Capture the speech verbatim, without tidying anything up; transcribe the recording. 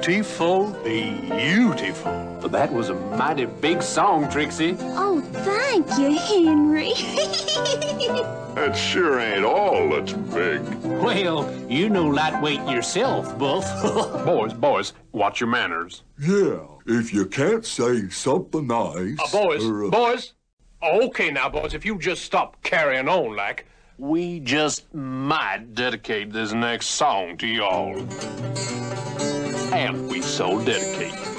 beautiful, beautiful. That was a mighty big song, Trixie. Oh, thank you, Henry. That sure ain't all that's big. Well, you know lightweight yourself, Buff. Boys, boys, watch your manners. Yeah, if you can't say something nice... Uh, boys, or, uh, boys. Okay now, boys, if you just stop carrying on like, we just might dedicate this next song to y'all. And we so dedicate.